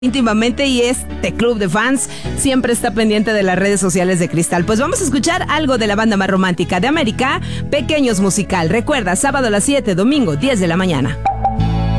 íntimamente y este club de fans siempre está pendiente de las redes sociales de Cristal. Pues vamos a escuchar algo de la banda más romántica de América, Pequeños Musical. Recuerda, sábado a las 7, domingo 10 de la mañana.